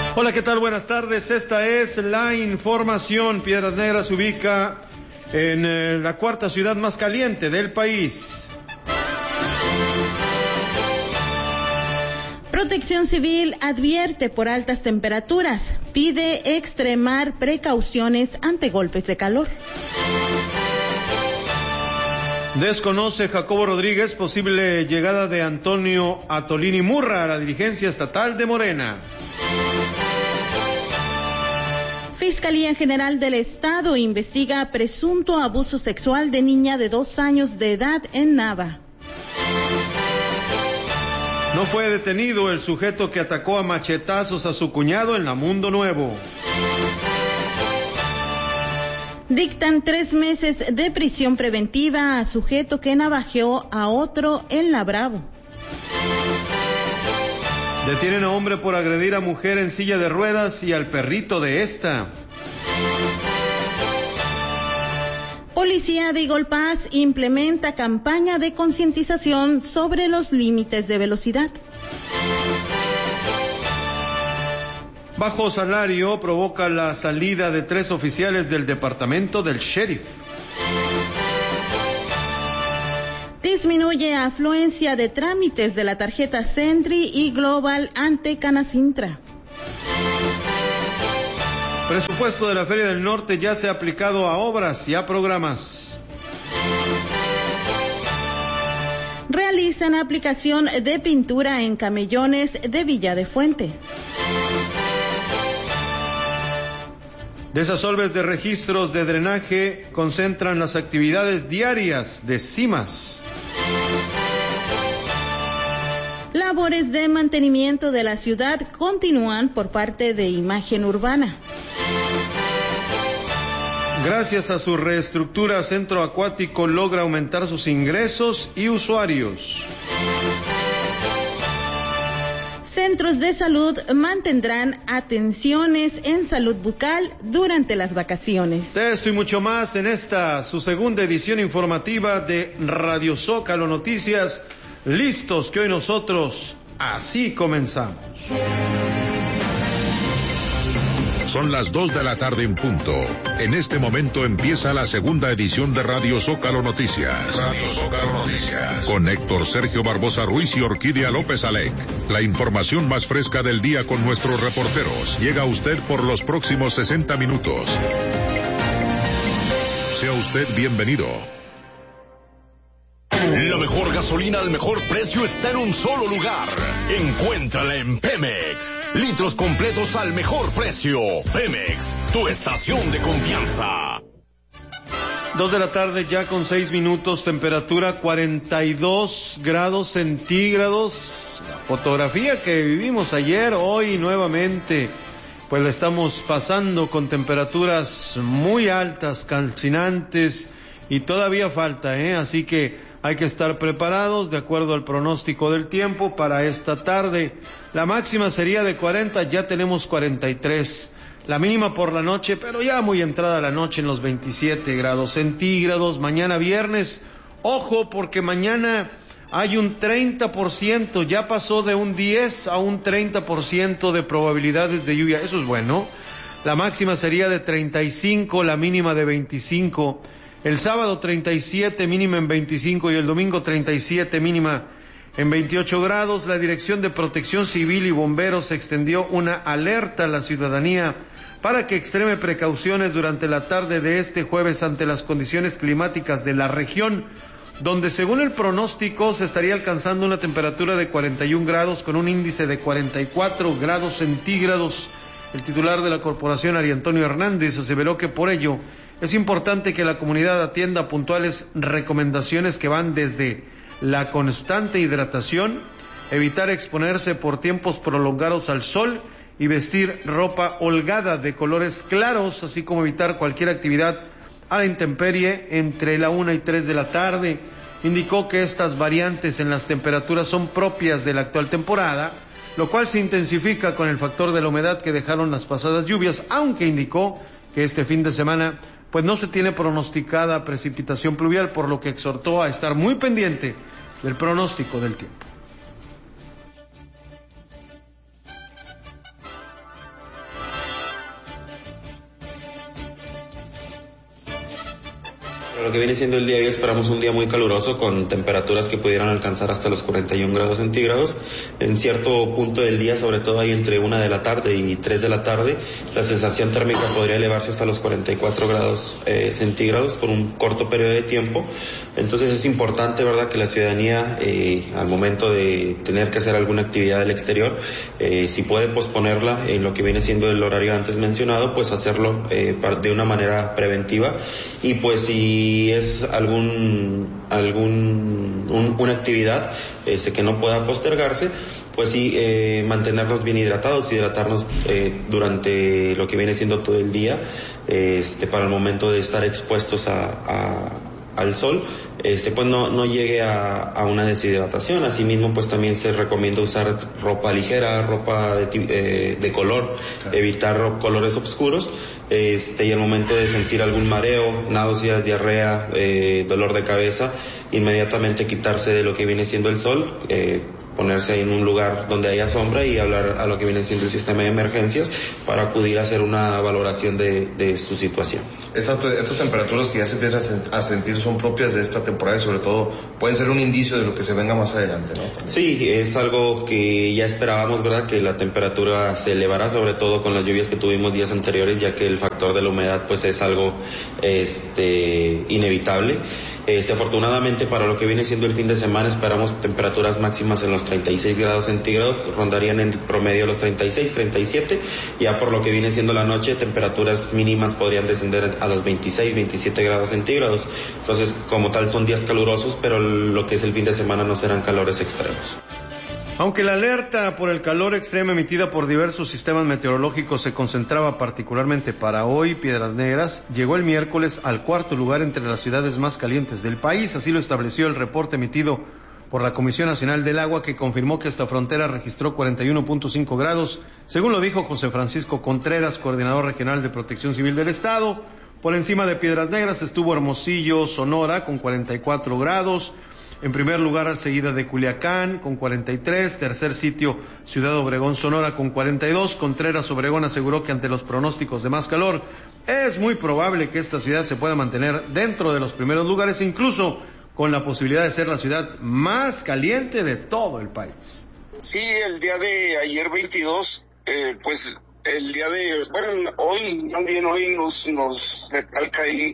Hola, ¿qué tal? Buenas tardes. Esta es la información. Piedras Negras se ubica en la cuarta ciudad más caliente del país. Protección Civil advierte por altas temperaturas, pide extremar precauciones ante golpes de calor. Desconoce Jacobo Rodríguez posible llegada de Antonio Atolini Murra a la dirigencia estatal de Morena. Fiscalía General del Estado investiga presunto abuso sexual de niña de 2 años de edad en Nava. No fue detenido el sujeto que atacó a machetazos a su cuñado en la Mundo Nuevo. Dictan 3 meses de prisión preventiva a sujeto que navajeó a otro en La Bravo. Detienen a hombre por agredir a mujer en silla de ruedas y al perrito de esta. Policía de Igolpaz implementa campaña de concientización sobre los límites de velocidad. Bajo salario provoca la salida de 3 oficiales del departamento del sheriff. Disminuye afluencia de trámites de la tarjeta Sentry y Global ante Canacintra. Presupuesto de la Feria del Norte ya se ha aplicado a obras y a programas. Realizan aplicación de pintura en camellones de Villa de Fuente. Desasolves de registros de drenaje concentran las actividades diarias de CIMAS. Labores de mantenimiento de la ciudad continúan por parte de Imagen Urbana. Gracias a su reestructura, Centro Acuático logra aumentar sus ingresos y usuarios. Centros de salud mantendrán atenciones en salud bucal durante las vacaciones. Esto y mucho más en esta, su segunda edición informativa de Radio Zócalo Noticias. Listos que hoy nosotros así comenzamos. Son las 2 de la tarde en punto. En este momento empieza la segunda edición de Radio Zócalo Noticias. Radio Zócalo Noticias. Con Héctor Sergio Barbosa Ruiz y Orquídea López Alec. La información más fresca del día con nuestros reporteros. Llega a usted por los próximos 60 minutos. Sea usted bienvenido. La mejor gasolina al mejor precio está en un solo lugar. Encuéntrala en Pemex. Litros completos al mejor precio. Pemex, tu estación de confianza. 2 de la tarde ya con 6 minutos, temperatura 42 grados centígrados. La fotografía que vivimos ayer, hoy nuevamente, pues la estamos pasando con temperaturas muy altas, calcinantes, y todavía falta, así que hay que estar preparados de acuerdo al pronóstico del tiempo para esta tarde. La máxima sería de 40, ya tenemos 43. La mínima por la noche, pero ya muy entrada la noche en los 27 grados centígrados. Mañana viernes, ojo porque mañana hay un 30%, ya pasó de un 10 a un 30% de probabilidades de lluvia. Eso es bueno. La máxima sería de 35, la mínima de 25. El sábado 37, mínima en 25, y el domingo 37, mínima en 28 grados. La Dirección de Protección Civil y Bomberos extendió una alerta a la ciudadanía para que extreme precauciones durante la tarde de este jueves ante las condiciones climáticas de la región, donde según el pronóstico se estaría alcanzando una temperatura de 41 grados con un índice de 44 grados centígrados. El titular de la corporación, Ari Antonio Hernández, aseveró que por ello es importante que la comunidad atienda puntuales recomendaciones que van desde la constante hidratación, evitar exponerse por tiempos prolongados al sol y vestir ropa holgada de colores claros, así como evitar cualquier actividad a la intemperie entre la 1 y 3 de la tarde. Indicó que estas variantes en las temperaturas son propias de la actual temporada, lo cual se intensifica con el factor de la humedad que dejaron las pasadas lluvias, aunque indicó que este fin de semana pues no se tiene pronosticada precipitación pluvial, por lo que exhortó a estar muy pendiente del pronóstico del tiempo. Lo que viene siendo el día de hoy, esperamos un día muy caluroso con temperaturas que pudieran alcanzar hasta los 41 grados centígrados. En cierto punto del día, sobre todo ahí entre 1 de la tarde y 3 de la tarde, la sensación térmica podría elevarse hasta los 44 grados centígrados por un corto periodo de tiempo. Entonces es importante, ¿verdad?, que la ciudadanía al momento de tener que hacer alguna actividad del exterior, si puede posponerla en lo que viene siendo el horario antes mencionado, pues hacerlo de una manera preventiva. Y pues si es una actividad que no pueda postergarse, pues sí, mantenernos bien hidratados, hidratarnos durante lo que viene siendo todo el día, para el momento de estar expuestos al sol, pues no llegue a una deshidratación. Asimismo, pues también se recomienda usar ropa ligera, ropa de color, evitar colores oscuros, y al momento de sentir algún mareo, náuseas, diarrea, dolor de cabeza, inmediatamente quitarse de lo que viene siendo el sol, ponerse en un lugar donde haya sombra y hablar a lo que viene siendo el sistema de emergencias para acudir a hacer una valoración de su situación. Estas temperaturas que ya se empiezan a sentir son propias de esta temporada y sobre todo pueden ser un indicio de lo que se venga más adelante, ¿no? Sí, es algo que ya esperábamos, ¿verdad?, que la temperatura se elevará, sobre todo con las lluvias que tuvimos días anteriores, ya que el factor de la humedad pues es algo inevitable. Afortunadamente para lo que viene siendo el fin de semana esperamos temperaturas máximas en los 36 grados centígrados, rondarían en promedio los 36, 37, ya por lo que viene siendo la noche, temperaturas mínimas podrían descender a los 26, 27 grados centígrados. Entonces, como tal, son días calurosos, pero lo que es el fin de semana no serán calores extremos. Aunque la alerta por el calor extremo emitida por diversos sistemas meteorológicos se concentraba particularmente para hoy, Piedras Negras llegó el miércoles al cuarto lugar entre las ciudades más calientes del país. Así lo estableció el reporte emitido por la Comisión Nacional del Agua, que confirmó que esta frontera registró 41.5 grados, según lo dijo José Francisco Contreras, coordinador regional de Protección Civil del Estado. Por encima de Piedras Negras estuvo Hermosillo, Sonora, con 44 grados. En primer lugar, seguida de Culiacán, con 43. Tercer sitio, Ciudad Obregón, Sonora, con 42. Contreras Obregón aseguró que ante los pronósticos de más calor, es muy probable que esta ciudad se pueda mantener dentro de los primeros lugares, incluso con la posibilidad de ser la ciudad más caliente de todo el país. Sí, el día de ayer 22, pues el día de, bueno, hoy nos recalca ahí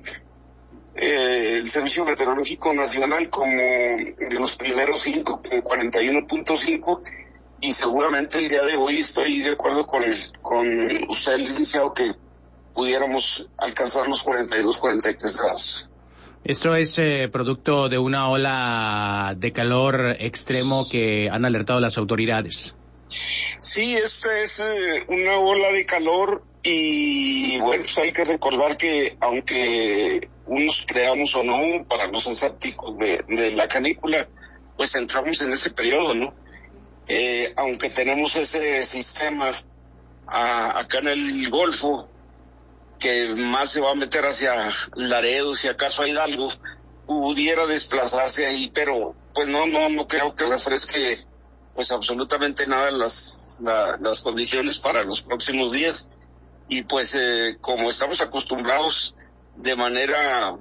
el Servicio Meteorológico Nacional como de los primeros 5, con 41.5, y seguramente el día de hoy estoy de acuerdo con usted, licenciado, que pudiéramos alcanzar los 42, 43 grados. Esto es producto de una ola de calor extremo que han alertado las autoridades. Sí, esta es una ola de calor y bueno, pues hay que recordar que aunque unos creamos o no, para los escépticos de la canícula, pues entramos en ese periodo, ¿no? Aunque tenemos ese sistema acá en el Golfo, que más se va a meter hacia Laredo, si acaso a Hidalgo, pudiera desplazarse ahí, pero pues no creo que refresque pues absolutamente nada las condiciones para los próximos días. Y pues como estamos acostumbrados de manera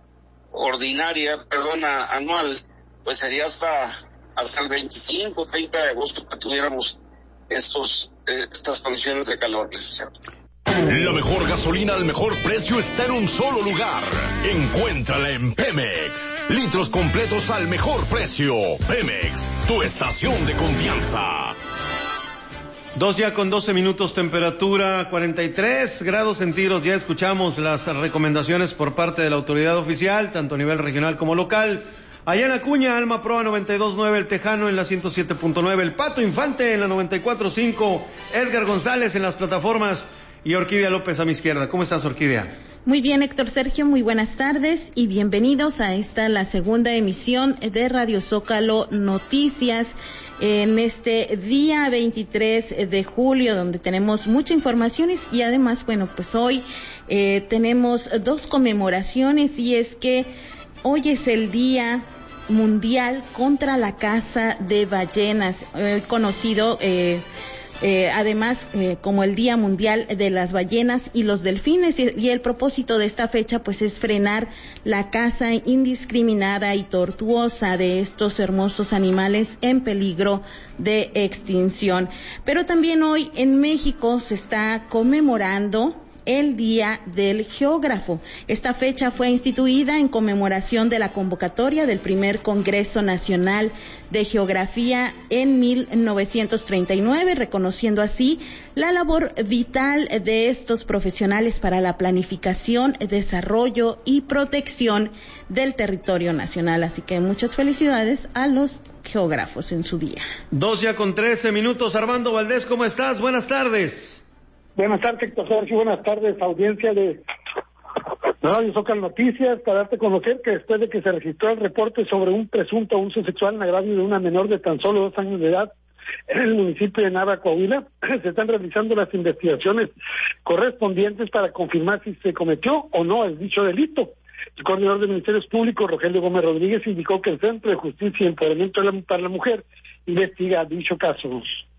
anual, pues sería hasta el 25, 30 de agosto que tuviéramos estas condiciones de calor, licenciado. La mejor gasolina al mejor precio está en un solo lugar. Encuéntrala en Pemex. Litros completos al mejor precio. Pemex, tu estación de confianza. 2:12 temperatura 43 grados centígrados. Ya escuchamos las recomendaciones por parte de la autoridad oficial, tanto a nivel regional como local. Allá en Acuña, Alma Proa 92.9, El Tejano en la 107.9, El Pato Infante en la 94.5, Edgar González en las plataformas y Orquídea López a mi izquierda. ¿Cómo estás, Orquídea? Muy bien, Héctor Sergio, muy buenas tardes y bienvenidos a la segunda emisión de Radio Zócalo Noticias en este día 23 de julio, donde tenemos muchas informaciones y además, bueno, pues hoy tenemos dos conmemoraciones, y es que hoy es el Día Mundial contra la Caza de Ballenas, conocido además como el Día Mundial de las Ballenas y los Delfines, y el propósito de esta fecha pues es frenar la caza indiscriminada y tortuosa de estos hermosos animales en peligro de extinción. Pero también hoy en México se está conmemorando el Día del Geógrafo. Esta fecha fue instituida en conmemoración de la convocatoria del primer Congreso Nacional de Geografía en 1939, reconociendo así la labor vital de estos profesionales para la planificación, desarrollo y protección del territorio nacional. Así que muchas felicidades a los geógrafos en su día. 2:13. Armando Valdés, ¿cómo estás? Buenas tardes. Buenas tardes, Héctor Sergio. Buenas tardes, audiencia de Radio Zócalo Noticias. Para darte a conocer que después de que se registró el reporte sobre un presunto abuso sexual en agravio de una menor de tan solo 2 años de edad en el municipio de Nava, Coahuila, se están realizando las investigaciones correspondientes para confirmar si se cometió o no el dicho delito. El coordinador de Ministerios Públicos, Rogelio Gómez Rodríguez, indicó que el Centro de Justicia y Empoderamiento para la Mujer investiga dicho caso.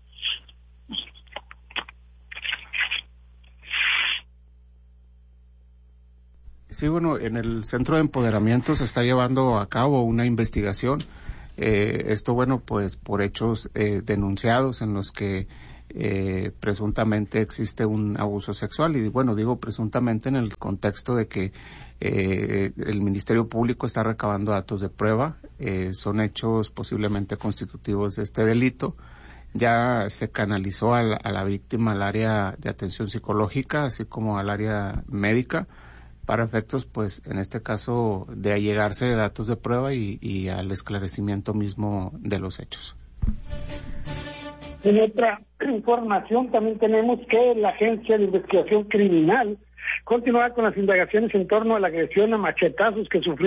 Sí, bueno, en el Centro de Empoderamiento se está llevando a cabo una investigación. Esto, bueno, pues por hechos denunciados en los que presuntamente existe un abuso sexual. Y bueno, digo presuntamente en el contexto de que el Ministerio Público está recabando datos de prueba. Son hechos posiblemente constitutivos de este delito. Ya se canalizó a la víctima al área de atención psicológica, así como al área médica, para efectos, pues, en este caso, de allegarse datos de prueba y al esclarecimiento mismo de los hechos. En otra información también tenemos que la Agencia de Investigación Criminal continúa con las indagaciones en torno a la agresión a machetazos que sufrió